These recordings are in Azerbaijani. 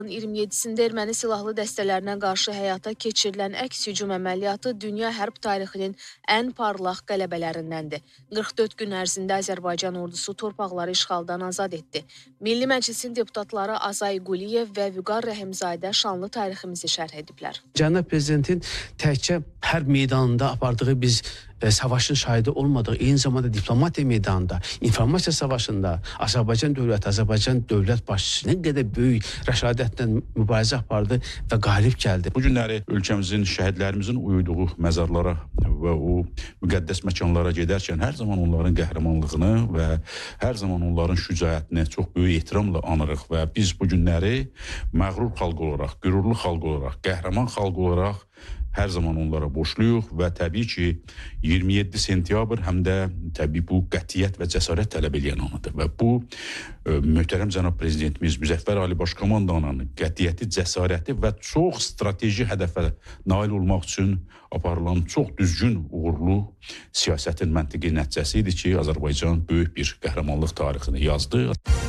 27-sində erməni silahlı dəstələrinə qarşı həyata keçirilən əks hücum əməliyyatı dünya hərb tarixinin ən parlaq qələbələrindəndir. 44 gün ərzində Azərbaycan ordusu torpaqları işğaldan azad etdi. Milli Məclisin deputatları Azay Quliyev və Vüqar Rəhimzadə şanlı tariximizi şərh ediblər. Cənab Prezidentin təkcə hərb meydanında apardığı biz savaşın şahidi olmadığı, eyni zamanda diplomatiya meydanında, informasiya savaşında Azərbaycan dövlət başçısı nə qədər böyük rəşadətlə mübarizə apardı və qalib gəldi. Bu günləri ölkəmizin, şəhidlərimizin uyuduğu məzarlara və o müqəddəs məkanlara gedərkən hər zaman onların qəhrəmanlığını və hər zaman onların şücaətini çox böyük ehtiramla anırıq və biz bu günləri məğrur xalq olaraq, qürurlu xalq olaraq, qəhrəman xalq olaraq hər zaman onlara borcluyuq və təbii ki 27 sentyabr həm də təbii bu qətiyyət və cəsarət tələb edən anıdır və bu möhtərəm cənab prezidentimiz Müzəffər Ali Baş Komandanın qətiyyəti, cəsarəti və çox strateji hədəfə nail olmaq üçün aparılan çox düzgün, uğurlu siyasətin məntiqi nəticəsi idi ki, Azərbaycan böyük bir qəhrəmanlıq tarixini yazdı.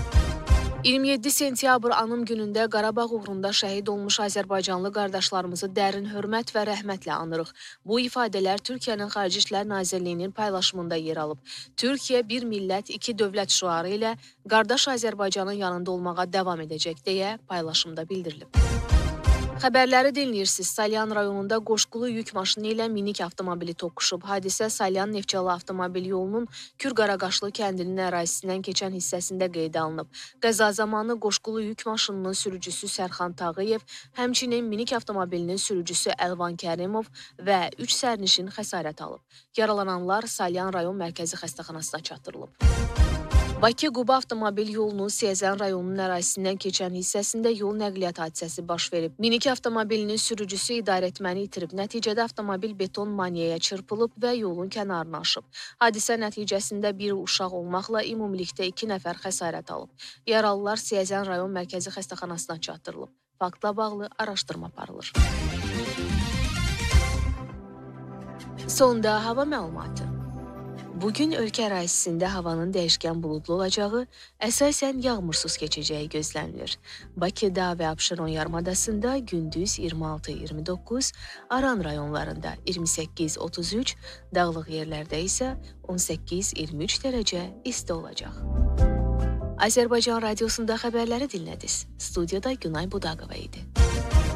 27 sentyabr anım günündə Qarabağ uğrunda şəhid olmuş Azərbaycanlı qardaşlarımızı dərin hörmət və rəhmətlə anırıq. Bu ifadələr Türkiyənin Xarici İşlər Nazirliyinin paylaşımında yer alıb. Türkiyə bir millət, iki dövlət şüarı ilə qardaş Azərbaycanın yanında olmağa davam edəcək deyə paylaşımda bildirilib. Xəbərləri dinləyirsiniz. Salyan rayonunda qoşqulu yük maşını ilə minik avtomobili toqquşub. Hadisə Salyan Neftçala avtomobil yolunun Kür-Qaraqaşlı kəndinin ərazisindən keçən hissəsində qeydə alınıb. Qəza zamanı qoşqulu yük maşınının sürücüsü Sərxan Tağıyev, həmçinin minik avtomobilinin sürücüsü Əlvan Kərimov və 3 sərnişin xəsarət alıb. Yaralananlar Salyan rayon mərkəzi xəstəxanasına çatdırılıb. Bakı-Quba avtomobil yolunun Siyəzən rayonunun ərazisindən keçən hissəsində yol nəqliyyat hadisəsi baş verib. Minik avtomobilinin sürücüsü idarəetməni itirib. Nəticədə avtomobil beton maniyaya çırpılıb və yolun kənarına aşıb. Hadisə nəticəsində bir uşaq olmaqla ümumilikdə 2 nəfər xəsarət alıb. Yaralılar Siyəzən rayon mərkəzi xəstəxanasına çatdırılıb. Faktla bağlı araşdırma aparılır. Sonda hava məlumatı. Bugün ölkə ərazisində havanın dəyişkən buludlu olacağı, əsasən yağmursuz keçəcəyi gözlənilir. Bakıda və Abşeron yarımadasında gündüz 26-29, Aran rayonlarında 28-33, dağlıq yerlərdə isə 18-23 dərəcə isti olacaq. Azərbaycan radiosunda xəbərləri dinlədiniz. Studiyada Günay Budaqova idi.